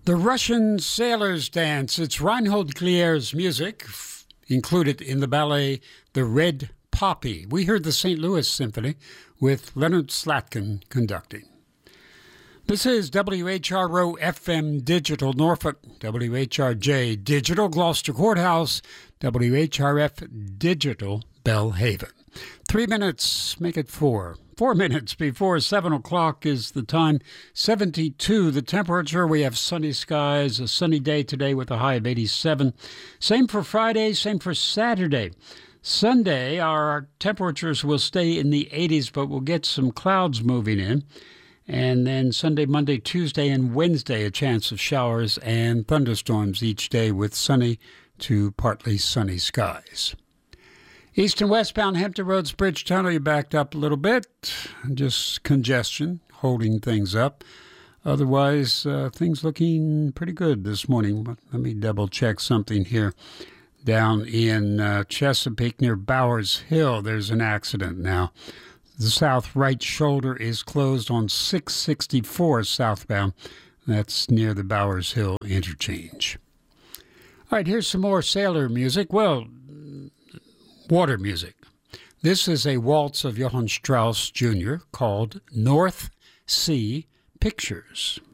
The Russian Sailors Dance. It's Reinhold Klier's music, included in the ballet The Red Poppy. We heard the St. Louis Symphony with Leonard Slatkin conducting. This is WHRO FM Digital Norfolk, WHRJ Digital Gloucester Courthouse, WHRF Digital Bellhaven. 3 minutes, make it 4. 4 minutes before 7 o'clock is the time. 72, the temperature. We have sunny skies, a sunny day today with a high of 87. Same for Friday, same for Saturday. Sunday, our temperatures will stay in the 80s, but we'll get some clouds moving in. And then Sunday, Monday, Tuesday, and Wednesday, a chance of showers and thunderstorms each day with sunny to partly sunny skies. East and westbound Hampton Roads Bridge Tunnel, you backed up a little bit. Just congestion holding things up. Otherwise, things looking pretty good this morning. Let me double check something here. Down in Chesapeake near Bowers Hill, there's an accident now. The south right shoulder is closed on 664 southbound. That's near the Bowers Hill interchange. All right, here's some more sailor music. Well, water music. This is a waltz of Johann Strauss Jr. called North Sea Pictures.